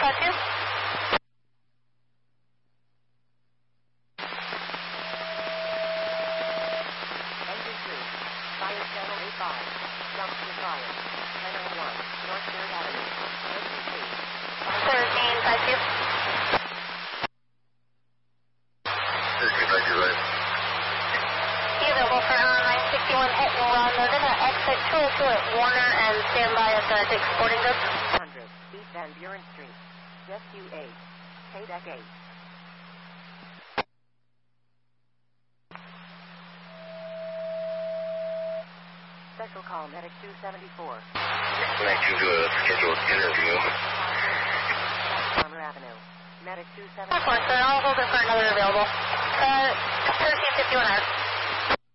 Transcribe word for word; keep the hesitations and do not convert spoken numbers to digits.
five two. Engine three. Fire channel eight five. Jump to fire. ten oh one. North third Avenue. Engine three. thirteen five two. thirteen five two, right. Be available for uh, nine sixty-one hit and run. They're going to exit two oh two at Warner and stand by at the Dick's Sporting Goods. one hundred. East Van Buren Street. Jet Q eight. K deck eight. Special call medic two seventy-four. Connection to a scheduled interview. Farmer Avenue. Medic two seventy-four. Excellent, sir. I'll hold it for another available. Uh, thirteen fifty-one hours.